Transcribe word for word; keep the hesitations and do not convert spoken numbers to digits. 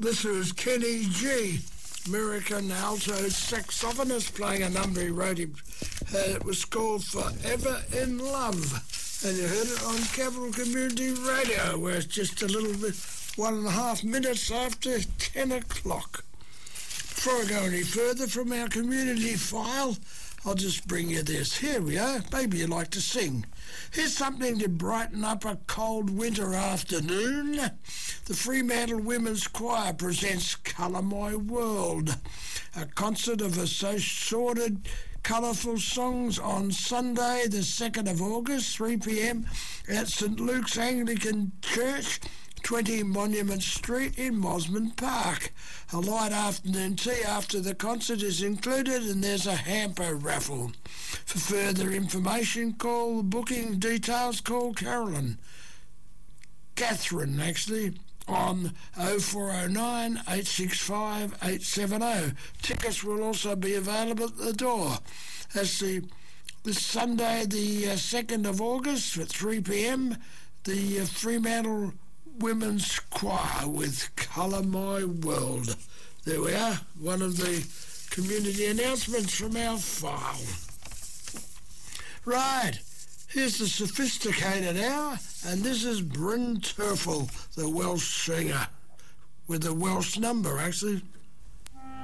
this is Kenny G, American alto saxophonist, playing a number he wrote. Him. Uh, it was called Forever in Love. And you heard it on Capital Community Radio, where it's just a little bit, one and a half minutes after ten o'clock. Before I go any further from our community file, I'll just bring you this. Here we are. Maybe you like to sing. Here's something to brighten up a cold winter afternoon. The Fremantle Women's Choir presents Colour My World, a concert of assorted colourful songs on Sunday, the second of August, three p m at St Luke's Anglican Church, twenty Monument Street in Mosman Park. A light afternoon tea after the concert is included, and there's a hamper raffle. For further information, call the booking details, call Carolyn. Catherine, actually, on oh four oh nine, eight six five, eight seven oh. Tickets will also be available at the door. That's the this Sunday, the uh, second of August at three p m, the uh, Fremantle Women's Choir with Colour My World. There we are, one of the community announcements from our file. Right, here's the sophisticated hour, and this is Bryn Terfel, the Welsh singer, with a Welsh number, actually.